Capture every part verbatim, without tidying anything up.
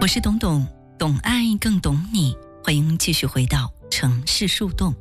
我是董董，懂爱更懂你，欢迎继续回到城市树洞。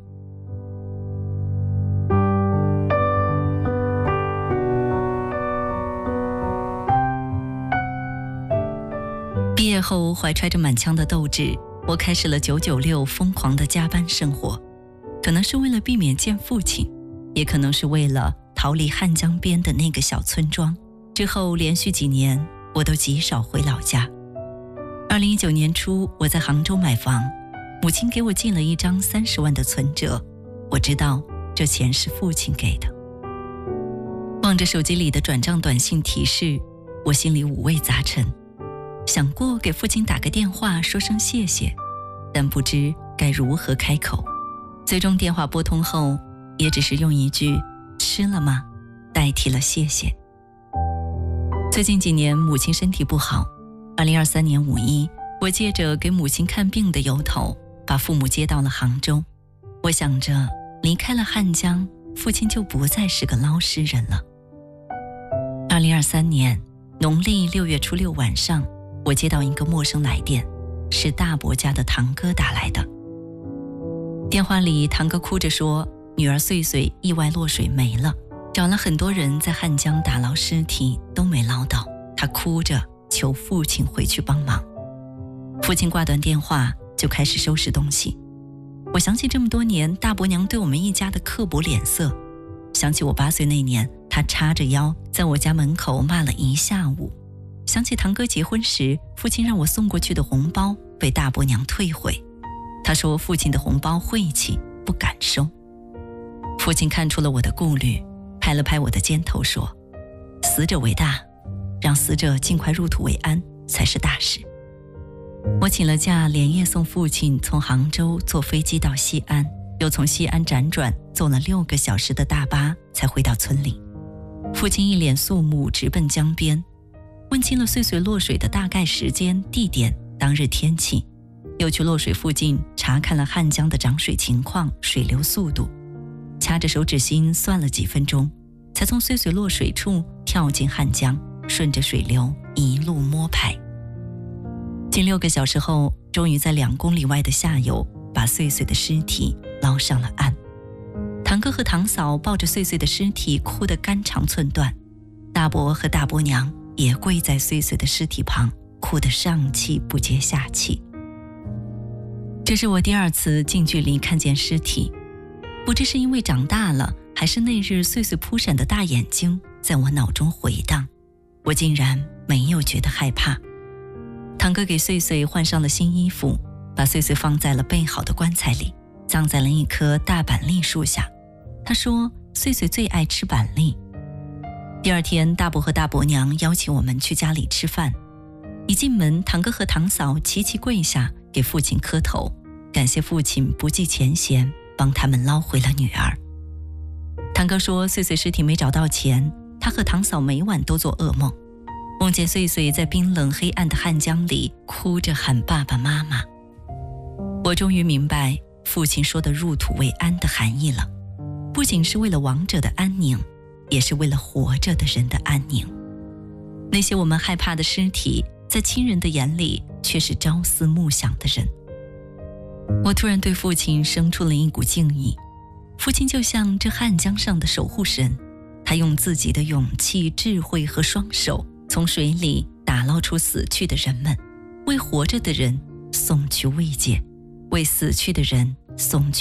毕业后怀揣着满腔的斗志，我开始了九九六疯狂的加班生活，可能是为了避免见父亲，也可能是为了逃离汉江边的那个小村庄。之后连续几年我都极少回老家。二零一九年初，我在杭州买房，母亲给我寄了一张三十万的存折，我知道这钱是父亲给的。望着手机里的转账短信提示，我心里五味杂陈，想过给父亲打个电话说声谢谢，但不知该如何开口。最终电话拨通后，也只是用一句吃了吗代替了谢谢。最近几年母亲身体不好，二零二三年五一，我借着给母亲看病的由头，把父母接到了杭州。我想着离开了汉江，父亲就不再是个捞尸人了。二零二三年农历六月初六晚上，我接到一个陌生来电，是大伯家的堂哥打来的。电话里堂哥哭着说，女儿穗穗意外落水没了，找了很多人在汉江打捞尸体都没捞到，他哭着求父亲回去帮忙。父亲挂断电话就开始收拾东西。我想起这么多年大伯娘对我们一家的刻薄脸色，想起我八岁那年他叉着腰在我家门口骂了一下午，想起堂哥结婚时父亲让我送过去的红包被大伯娘退回，他说父亲的红包晦气不敢收。父亲看出了我的顾虑，拍了拍我的肩头说，死者为大，让死者尽快入土为安才是大事。我请了假，连夜送父亲从杭州坐飞机到西安，又从西安辗转坐了六个小时的大巴才回到村里。父亲一脸肃穆直奔江边，问清了穗穗落水的大概时间、地点、当日天气，又去落水附近查看了汉江的涨水情况、水流速度，掐着手指心算了几分钟，才从穗穗落水处跳进汉江，顺着水流一路摸排。近六个小时后，终于在两公里外的下游把穗穗的尸体捞上了岸。堂哥和堂嫂抱着穗穗的尸体哭得肝肠寸断，大伯和大伯娘也跪在穗穗的尸体旁，哭得上气不接下气。这是我第二次近距离看见尸体，不知是因为长大了，还是那日穗穗扑闪的大眼睛在我脑中回荡，我竟然没有觉得害怕。堂哥给穗穗换上了新衣服，把穗穗放在了备好的棺材里，葬在了一棵大板栗树下。他说穗穗最爱吃板栗。第二天大伯和大伯娘邀请我们去家里吃饭，一进门堂哥和堂嫂齐齐跪下给父亲磕头，感谢父亲不计前嫌帮他们捞回了女儿。堂哥说穗穗尸体没找到前，他和堂嫂每晚都做噩梦，梦见穗穗在冰冷黑暗的汉江里哭着喊爸爸妈妈。我终于明白父亲说的入土为安的含义了，不仅是为了亡者的安宁，也是为了活着的人的安宁。那些我们害怕的尸体，在亲人的眼里却是朝思暮想的人。我突然对父亲生出了一股敬意，父亲就像这汉江上的守护神，他用自己的勇气、智慧和双手从水里打捞出死去的人们，为活着的人送去慰藉，为死去的人送去